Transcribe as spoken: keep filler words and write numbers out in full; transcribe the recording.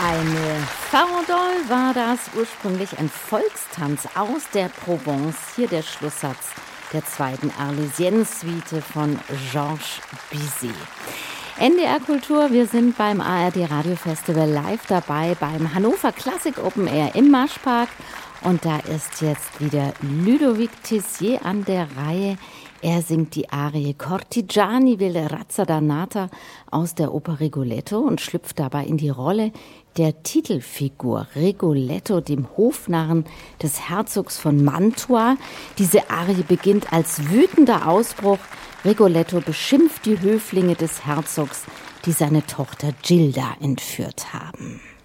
Eine Farandole war das, ursprünglich ein Volkstanz aus der Provence. Hier der Schlusssatz der zweiten Arlésienne-Suite von Georges Bizet. N D R Kultur, wir sind beim A R D Radiofestival live dabei beim Hannover Classic Open Air im Maschpark. Und da ist jetzt wieder Ludovic Tessier an der Reihe. Er singt die Arie Cortigiani Ville Razza Dannata aus der Oper Rigoletto und schlüpft dabei in die Rolle der Titelfigur Rigoletto, dem Hofnarren des Herzogs von Mantua. Diese Arie beginnt als wütender Ausbruch. Rigoletto beschimpft die Höflinge des Herzogs, die seine Tochter Gilda entführt haben.